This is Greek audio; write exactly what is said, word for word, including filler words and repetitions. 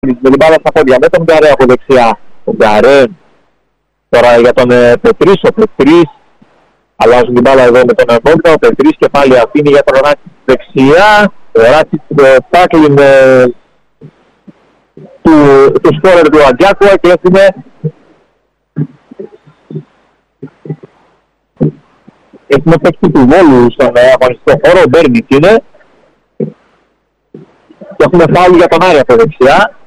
με την μπάλα στα πόδια με τον Γκαρέ από δεξιά. Ο Γκαρέ τώρα για τον ε, Πετρίς, ο Πετρίς αλλάζουν την μπάλα εδώ με τον Βόλτα, ο Πετρίς και πάλι αφήνει για τον Ράτσι δεξιά. Ο Ράτσι το τάκλιν ε, του, του σκόρερ του Αντζάκουα και έχουμε έχουμε παίκτη του Βόλου στον ε, αγωνιστικό χώρο, ο Μπέρνιτς είναι και έχουμε φάουλ για τον Άρη από δεξιά.